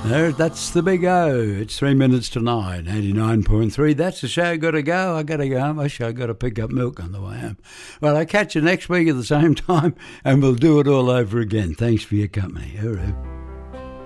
That's the Big O. It's 3 minutes to 9, 89.3. That's the show. Got to go. I got to go home. I got to pick up milk on the way home. Well, I'll catch you next week at the same time, and we'll do it all over again. Thanks for your company. Hooroo.